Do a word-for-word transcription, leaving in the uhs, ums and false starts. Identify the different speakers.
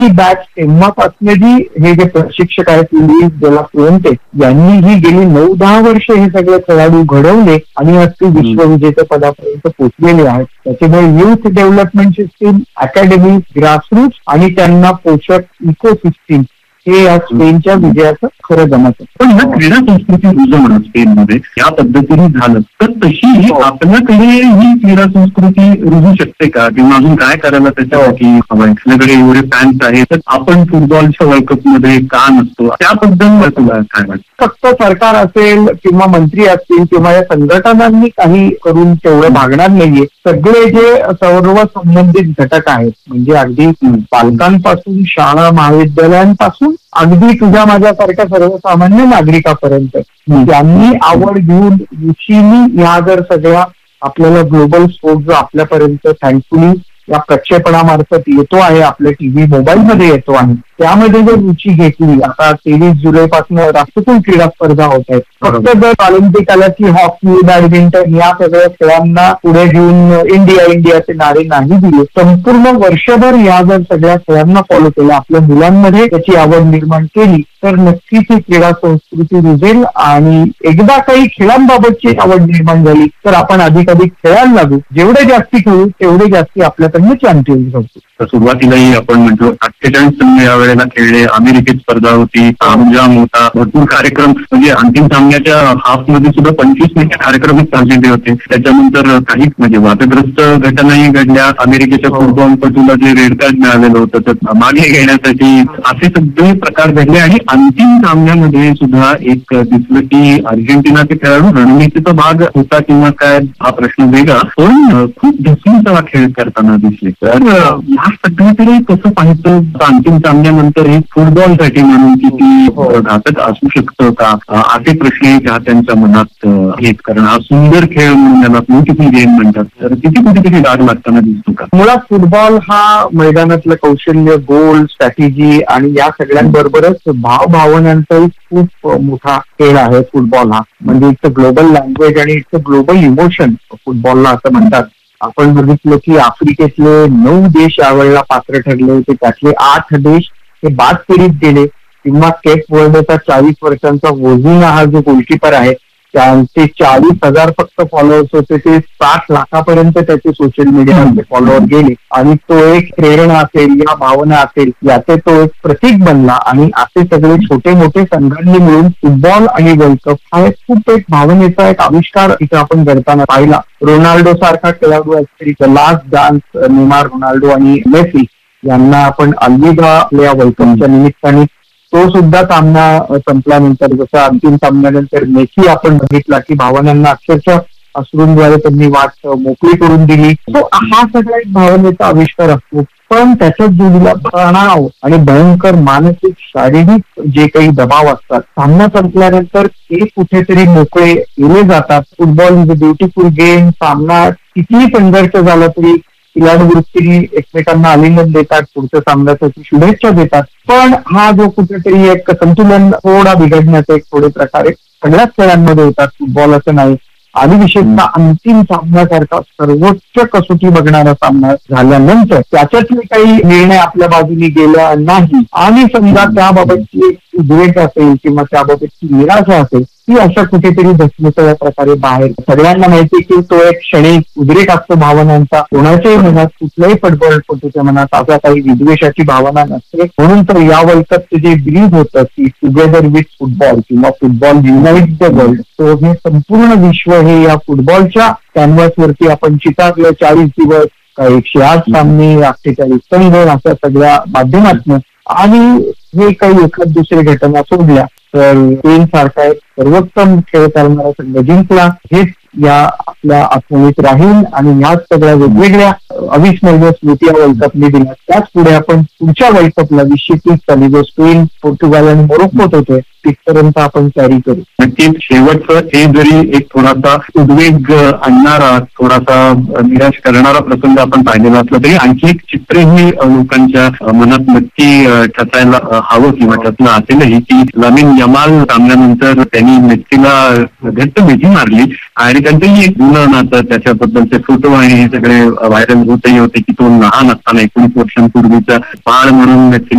Speaker 1: ही batch तेव्हापासून जी हे जे प्रशिक्षक आहेत लुईस दे ला फुएंटे यांनी ही गेली नऊ दहा वर्ष हे सगळे खेळाडू घडवले आणि आज ते विश्वविजेते पदापर्यंत पोहोचलेले आहेत. त्याच्यामुळे youth development system, academy, grassroots आणि त्यांना पोषक इकोसिस्टीम हे या स्पेनच्या विजयाचं खरं जमत आहे.
Speaker 2: पण ह्या क्रीडा संस्कृती रुजवणं स्पेनमध्ये या पद्धतीने झालं तर तशी आपल्याकडे ही क्रीडा संस्कृती रुजू शकते का, किंवा अजून काय करायला त्याच्यासाठी आपल्याकडे एवढे फॅन्स आहेत तर आपण फुटबॉलच्या वर्ल्ड कप मध्ये का नसतो, त्याबद्दल तुला काय वाटतं?
Speaker 1: फक्त सरकार असेल किंवा मंत्री असतील किंवा या संघटनांनी काही करून तेवढं भागणार नाहीये. सगळे जे सर्व संबंधित घटक आहेत म्हणजे अगदी पालकांपासून शाळा महाविद्यालयांपासून अगदी तुझ्या माझ्यासारख्या सर्वसामान्य नागरिकापर्यंत ज्यांनी आवड घेऊन रुचीनी या जर सगळ्या आपल्याला ग्लोबल स्पोर्ट जो आपल्यापर्यंत थँकफुली या प्रक्षेपणामार्फत येतो आहे, आपल्या टीव्ही मोबाईलमध्ये येतो आहे, त्यामध्ये जर रुची घेतली. आता तेवीस जुलै पासून राष्ट्रकुल क्रीडा स्पर्धा होत आहेत. फक्त जर ऑलिम्पिक आल्या की हॉकी, बॅडमिंटन या सगळ्या खेळांना पुढे घेऊन इंडिया इंडियाचे नारे नाही दिले, संपूर्ण वर्षभर या जर सगळ्या खेळांना फॉलो केलं, आपल्या मुलांमध्ये त्याची आवड निर्माण केली तर नक्कीच ही क्रीडा संस्कृती रुजेल आणि एकदा काही खेळांबाबतची आवड निर्माण झाली तर आपण अधिक अधिक खेळायला लागू. जेवढे जास्ती खेळू तेवढे जास्ती आपल्याकडनं चॅम्पियन होतो.
Speaker 2: सुरुवातीलाही आपण म्हणतो अठ्ठेचाळीस संघ या वेळेला खेळले, अमेरिकेत स्पर्धा होती, तामझाम होता, भरपूर कार्यक्रम, म्हणजे अंतिम सामन्याच्या हाफ मध्ये सुद्धा पंचवीस मिनिट कार्यक्रमच चाललेले होते. त्याच्यानंतर काही म्हणजे वादग्रस्त घटनाही घडल्या. अमेरिकेच्या फुटबॉलपटूला जे रेड कार्ड मिळालेलं होतं तर मागे घेण्यासाठी असे सगळे प्रकार घडले आणि अंतिम सामन्यामध्ये सुद्धा एक दिसलं की अर्जेंटिनाचे खेळाडू रणनीतीचा भाग होता किंवा काय हा प्रश्न वेगळा, पण खूप ढसलीचा खेळ करताना दिसले. तर या सगळ्याकडे कसं पाहायचं अंतिम सामन्यानंतर हे फुटबॉलसाठी म्हणून किती घातक असू शकतं का, असे प्रश्न चाहत्यांच्या मनात आहेत. कारण हा सुंदर खेळ म्हणून त्याला ब्युटिफुल गेम म्हणतात, तर किती कुठेतरी डाग लागताना दिसतो का?
Speaker 1: मुळात फुटबॉल हा मैदानातलं कौशल्य, गोल, स्ट्रॅटेजी आणि या सगळ्यांबरोबरच भाव भावनांचाही खूप मोठा खेळ आहे फुटबॉल हा. म्हणजे इट्स अ ग्लोबल लँग्वेज आणि इट्स अ ग्लोबल इमोशन फुटबॉलला असं म्हणतात. आपण बघितलं की आफ्रिकेतले नऊ देश यावेळेला पात्र ठरले होते, त्यातले आठ देश हे बाद फेरीत गेले. किंवा केप वर्ल्डचा चाळीस वर्षांचा वोझिना हा जो गोलकीपर आहे त्यांचे चाळीस हजार फक्त फॉलोअर्स होते, ते साठ लाखापर्यंत त्याचे सोशल मीडियावरचे फॉलोअर गेले आणि तो एक प्रेरणा असेल, या भावना असेल याचे तो एक प्रतीक बनला. आणि असे सगळे छोटे मोठे संघांनी मिळून फुटबॉल आणि वर्ल्ड कप हा एक खूप एक भावनेचा एक आविष्कार इथे आपण करताना पाहिला. रोनाल्डो सारखा खेळाडू actually the last dance Neymar, Ronaldo आणि मेसी यांना आपण अलविदा या वर्ल्ड कपच्या निमित्ताने तो सुद्धा सामना संपल्यानंतर जसं अंतिम सामन्यानंतर मेसी आपण बघितला की भावनांना अक्षरशः अश्रूंद्वारे त्यांनी वाट मोकळी करून दिली. तो हा सगळा एक भावनेचा आविष्कार असतो, पण त्याच्यात जोडीला तणाव आणि भयंकर मानसिक शारीरिक जे काही दबाव असतात सामना संपल्यानंतर ते कुठेतरी मोकळे केले जातात. Football is a beautiful game. सामना कितीही संघर्ष झाला तरी खिलाडू वृत्तीने एकमेकांना आलिंगन देतात, पुढच्या सामन्यासाठी शुभेच्छा देतात. पण हा जो कुठेतरी एक संतुलन थोडा बिघडण्याचा एक थोडे प्रकारे सगळ्याच खेळांमध्ये होतात, फुटबॉल असं नाही. आणि विशेषतः अंतिम सामन्यासारखा सर्वोच्च कसोटी बघणारा सामना झाल्यानंतर त्याच्यातले काही निर्णय आपल्या बाजूने गेला नाही आणि समजा त्याबाबतची एक उद्वेग असेल किंवा त्याबाबतची निराशा असेल ती अशा कुठेतरी धसमसल्या प्रकारे बाहेर. सगळ्यांना माहिती की तो एक क्षणिक उद्रेक असतो भावनांचा. कोणाच्याही मनात, कुठल्याही फुटबॉलपटूच्या मनात अशा काही विद्वेषाची भावना नसते. म्हणून तर या वर्ल्ड कपचं जे ब्रीज होतं की टुगेदर विथ फुटबॉल किंवा फुटबॉल युनाइट द वर्ल्ड, तो हे संपूर्ण विश्व हे या फुटबॉलच्या कॅनव्हासवरती आपण चितारलं. चाळीस दिवस, एकशे आठ सामने, अठ्ठेचाळीस संघ अशा सगळ्या माध्यमातून आणि हे काही एखाद दुसरे घटना सोडल्या तर स्पेन सारखा एक सर्वोत्तम खेळ करणारा संघ जिंकला हेच या आपल्या आठवणीत राहील. आणि ह्याच सगळ्या वेगवेगळ्या अविस्मरणीय स्मृती या वर्ल्ड कपने दिल्या. त्याच पुढे आपण पुढच्या वर्ल्ड कपला वीसशे तीस साली जो स्पेन, पोर्तुगाल आणि मोरोक्कोत होते तिथपर्यंत आपण कॅरी करू.
Speaker 2: नक्कीच शेवटचं हे जरी एक थोडासा उद्वेग आणणारा, थोडासा निराश करणारा प्रसंग आपण पाहिलेला असला तरी आणखी एक चित्रही लोकांच्या मनात नक्की ठसायला हवं किंवा ठसलं असेलही की लामिन यमाल सामन्यानंतर त्यांनी मेस्सीला घट्ट मिठी मारली आणि त्यांचंही एक जुनं नातं, त्याच्याबद्दलचे फोटो आणि हे सगळे व्हायरल होतही होते की तो लहान असताना एकोणीस वर्षांपूर्वीचा बाळ म्हणून मेस्सी